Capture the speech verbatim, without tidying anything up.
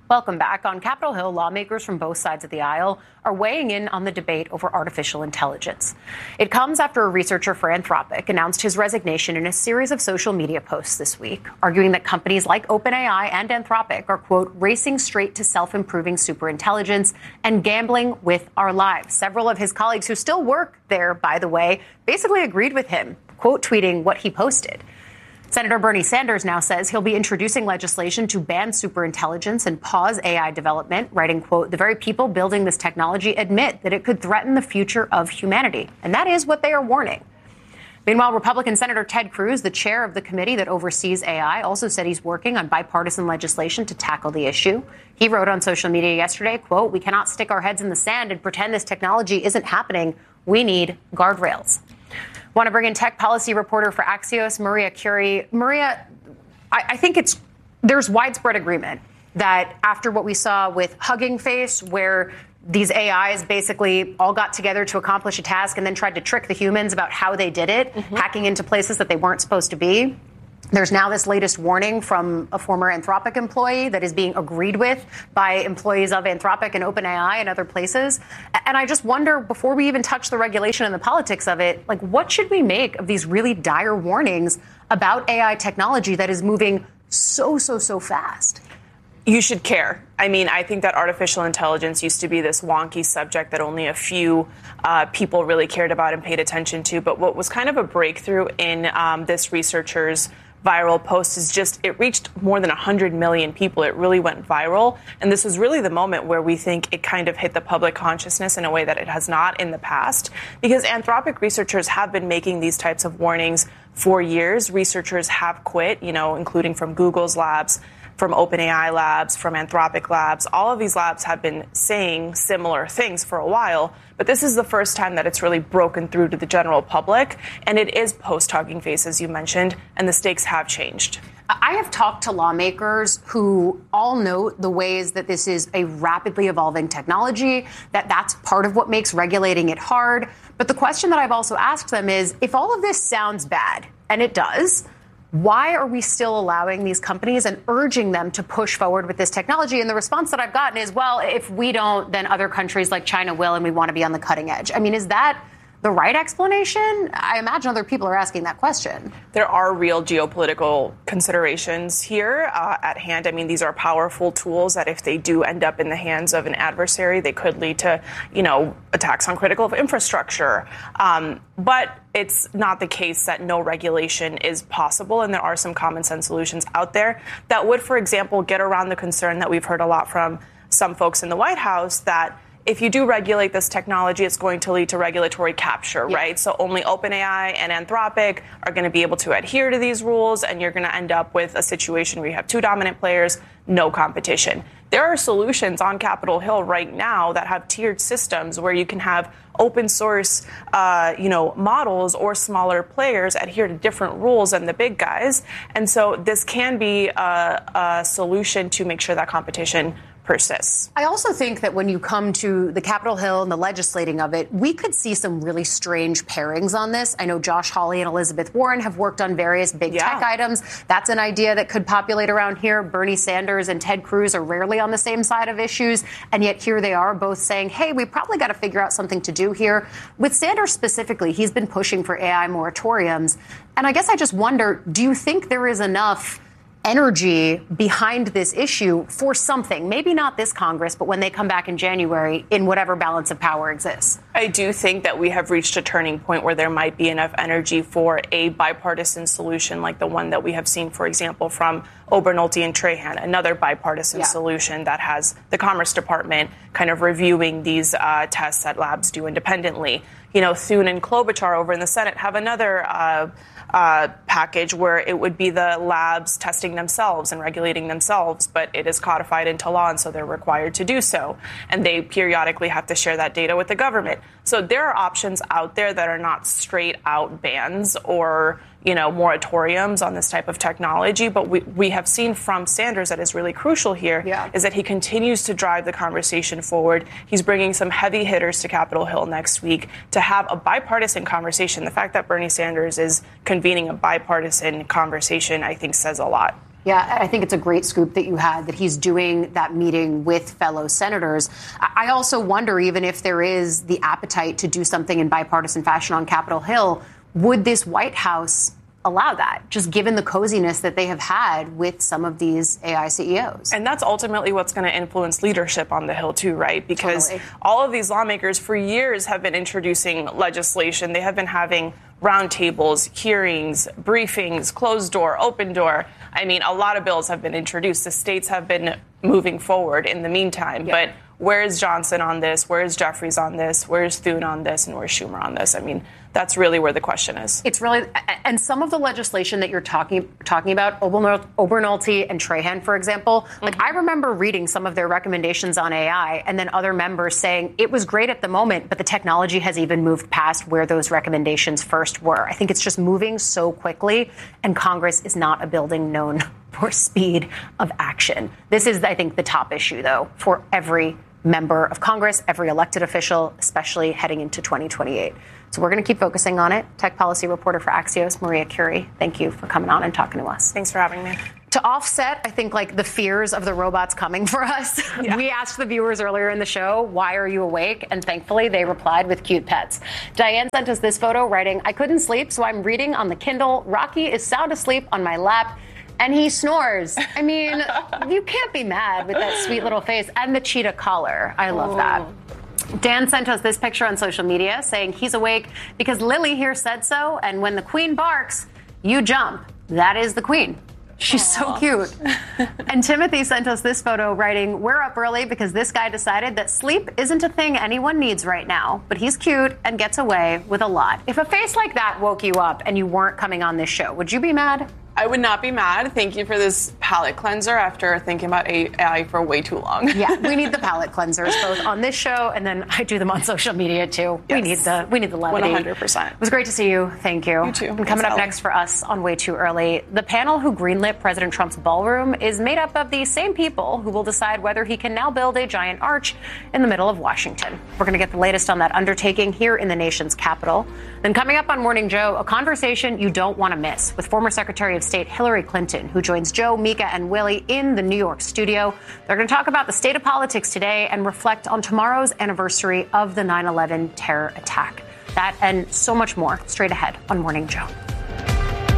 Welcome back. On Capitol Hill, lawmakers from both sides of the aisle are weighing in on the debate over artificial intelligence. It comes after a researcher for Anthropic announced his resignation in a series of social media posts this week, arguing that companies like OpenAI and Anthropic are, quote, racing straight to self-improving superintelligence and gambling with our lives. Several of his colleagues who still work there, by the way, basically agreed with him, quote, tweeting what he posted. Senator Bernie Sanders now says he'll be introducing legislation to ban superintelligence and pause A I development, writing, quote, the very people building this technology admit that it could threaten the future of humanity. And that is what they are warning. Meanwhile, Republican Senator Ted Cruz, the chair of the committee that oversees A I, also said he's working on bipartisan legislation to tackle the issue. He wrote on social media yesterday, quote, we cannot stick our heads in the sand and pretend this technology isn't happening. We need guardrails. Want to bring in tech policy reporter for Axios, Maria Curie. Maria, I, I think it's there's widespread agreement that after what we saw with Hugging Face, where these A Is basically all got together to accomplish a task and then tried to trick the humans about how they did it, mm-hmm. hacking into places that they weren't supposed to be. There's now this latest warning from a former Anthropic employee that is being agreed with by employees of Anthropic and OpenAI and other places. And I just wonder, before we even touch the regulation and the politics of it, like, what should we make of these really dire warnings about A I technology that is moving so, so, so fast? You should care. I mean, I think that artificial intelligence used to be this wonky subject that only a few uh, people really cared about and paid attention to. But what was kind of a breakthrough in um, this researcher's viral post is just it reached more than one hundred million people. It really went viral. And this was really the moment where we think it kind of hit the public consciousness in a way that it has not in the past, because Anthropic researchers have been making these types of warnings for years. Researchers have quit, you know, including from Google's labs, from OpenAI labs, from Anthropic labs. All of these labs have been saying similar things for a while, but this is the first time that it's really broken through to the general public. And it is post-Hugging Face, as you mentioned, and the stakes have changed. I have talked to lawmakers who all note the ways that this is a rapidly evolving technology, that that's part of what makes regulating it hard. But the question that I've also asked them is, if all of this sounds bad, and it does, why are we still allowing these companies and urging them to push forward with this technology? And the response that I've gotten is, well, if we don't, then other countries like China will, and we want to be on the cutting edge. I mean, is that the right explanation? I imagine other people are asking that question. There are real geopolitical considerations here uh, at hand. I mean, these are powerful tools that if they do end up in the hands of an adversary, they could lead to, you know, attacks on critical infrastructure. Um, but it's not the case that no regulation is possible, and there are some common sense solutions out there that would, for example, get around the concern that we've heard a lot from some folks in the White House that if you do regulate this technology, it's going to lead to regulatory capture, yeah. right? So only OpenAI and Anthropic are going to be able to adhere to these rules, and you're going to end up with a situation where you have two dominant players, no competition. There are solutions on Capitol Hill right now that have tiered systems where you can have open source, uh, you know, models or smaller players adhere to different rules than the big guys. And so this can be a, a solution to make sure that competition persists. I also think that when you come to the Capitol Hill and the legislating of it, we could see some really strange pairings on this. I know Josh Hawley and Elizabeth Warren have worked on various big yeah. tech items. That's an idea that could populate around here. Bernie Sanders and Ted Cruz are rarely on the same side of issues, and yet here they are both saying, hey, we probably got to figure out something to do here. With Sanders specifically, he's been pushing for A I moratoriums. And I guess I just wonder, do you think there is enough energy behind this issue for something, maybe not this Congress, but when they come back in January, in whatever balance of power exists? I do think that we have reached a turning point where there might be enough energy for a bipartisan solution like the one that we have seen, for example, from Obernolte and Trahan, another bipartisan yeah. solution that has the Commerce Department kind of reviewing these uh, tests that labs do independently. You know, Thune and Klobuchar over in the Senate have another uh, uh, package where it would be the labs testing themselves and regulating themselves, but it is codified into law, and so they're required to do so. And they periodically have to share that data with the government. So there are options out there that are not straight out bans or, you know, moratoriums on this type of technology. But we, we have seen from Sanders that is really crucial here yeah. is that he continues to drive the conversation forward. He's bringing some heavy hitters to Capitol Hill next week to have a bipartisan conversation. The fact that Bernie Sanders is convening a bipartisan conversation, I think, says a lot. Yeah, I think it's a great scoop that you had, that he's doing that meeting with fellow senators. I also wonder, even if there is the appetite to do something in bipartisan fashion on Capitol Hill, would this White House allow that, just given the coziness that they have had with some of these A I C E Os? And that's ultimately what's going to influence leadership on the Hill, too, right? Because Totally. all of these lawmakers for years have been introducing legislation. They have been having roundtables, hearings, briefings, closed door, open door. I mean, a lot of bills have been introduced. The states have been moving forward in the meantime. Yeah. But where is Johnson on this? Where is Jeffries on this? Where is Thune on this? And where's Schumer on this? I mean, that's really where the question is. It's really, and some of the legislation that you're talking talking about, Obernolte and Trahan, for example, like mm-hmm. I remember reading some of their recommendations on A I, and then other members saying it was great at the moment, but the technology has even moved past where those recommendations first were. I think it's just moving so quickly, and Congress is not a building known for speed of action. This is, I think, the top issue, though, for every member of Congress, every elected official, especially heading into twenty twenty-eight. So we're going to keep focusing on it. Tech policy reporter for Axios, Maria Curie, thank you for coming on and talking to us. Thanks for having me. To offset, I think, like the fears of the robots coming for us, yeah. we asked the viewers earlier in the show, why are you awake? And thankfully, they replied with cute pets. Diane sent us this photo writing, I couldn't sleep, so I'm reading on the Kindle. Rocky is sound asleep on my lap, and he snores. I mean, you can't be mad with that sweet little face and the cheetah collar. I love Ooh. that. Dan sent us this picture on social media saying he's awake because Lily here said so, and when the queen barks, you jump. That is the queen. She's Aww. so cute. And Timothy sent us this photo writing, we're up early because this guy decided that sleep isn't a thing anyone needs right now, but he's cute and gets away with a lot. If a face like that woke you up and you weren't coming on this show, would you be mad? I would not be mad. Thank you for this palate cleanser after thinking about A I for way too long. Yeah, we need the palate cleansers both on this show, and then I do them on social media too. Yes. We need the we need the levity. one hundred percent. It was great to see you. Thank you. You too. And coming up next for us on Way Too Early, the panel who greenlit President Trump's ballroom is made up of the same people who will decide whether he can now build a giant arch in the middle of Washington. We're going to get the latest on that undertaking here in the nation's capital. Then coming up on Morning Joe, a conversation you don't want to miss with former Secretary of State Hillary Clinton, who joins Joe, Mika, and Willie in the New York studio. They're going to talk about the state of politics today and reflect on tomorrow's anniversary of the nine eleven terror attack. That and so much more straight ahead on Morning Joe.